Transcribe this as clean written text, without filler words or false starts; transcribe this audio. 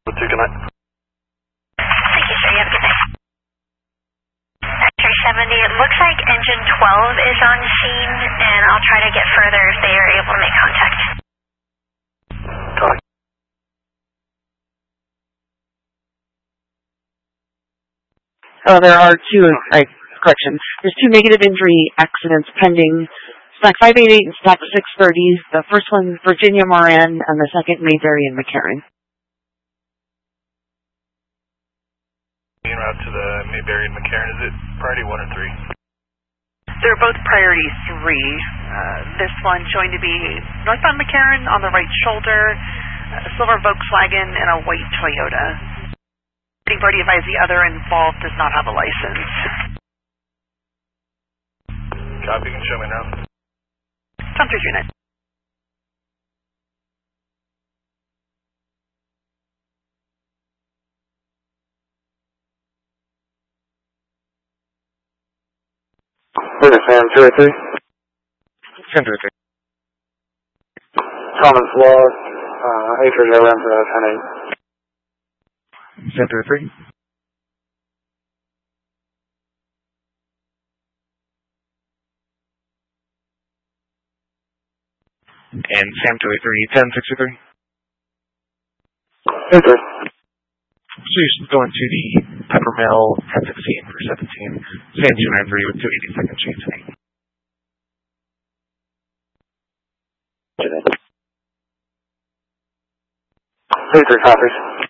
Good night. Thank you, sir. You have a good night. X-ray 70, it looks like engine 12 is on scene, and I'll try to get further if they are able to make contact. Copy. There are there's two negative injury accidents pending. Stack 588 and Stack 630. The first one, Virginia Moran, and the second, Mayberry and McCarran. En route to the Mayberry and McCarran, is it priority 1 or 3? They're both priority 3. This one showing to be northbound McCarran on the right shoulder, a silver Volkswagen and a white Toyota. Being party advised the other involved does not have a license. Copy, you can show me now. Come through unit. Where's Sam 283? Sam 283. Comments log, acres around 10-8. Sam 283. And Sam 283, 1063. Yes, sir. So you should go into the Peppermill 1016 for 17. Sam 293 with 282nd chain. Yes, sir, copies.